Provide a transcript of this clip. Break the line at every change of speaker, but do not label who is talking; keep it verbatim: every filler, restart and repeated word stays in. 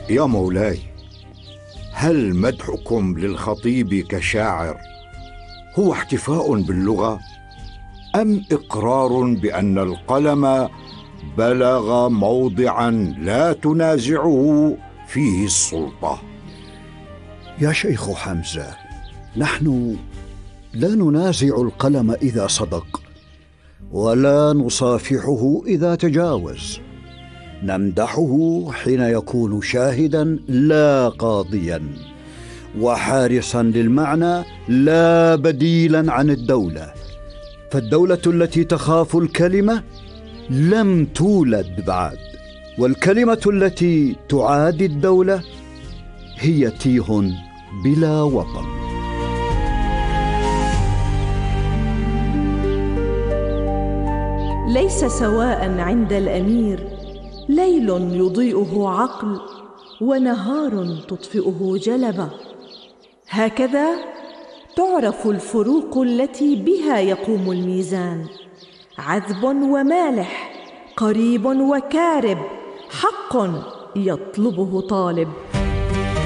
يا مولاي، هل مدحكم للخطيب كشاعر هو احتفاء باللغة، أم إقرار بأن القلم بلغ موضعا لا تنازعه فيه السلطة؟
يا شيخ حمزة، نحن لا ننازع القلم إذا صدق، ولا نصافحه إذا تجاوز. نمدحه حين يكون شاهدا لا قاضيا، وحارسا للمعنى لا بديلا عن الدولة. فالدولة التي تخاف الكلمة لم تولد بعد، والكلمة التي تعادي الدولة هي تيه بلا وطن.
ليس سواء عند الأمير ليل يضيئه عقل ونهار تطفئه جلبة. هكذا تعرف الفروق التي بها يقوم الميزان: عذب ومالح، قريب وكارب، حق يطلبه طالب.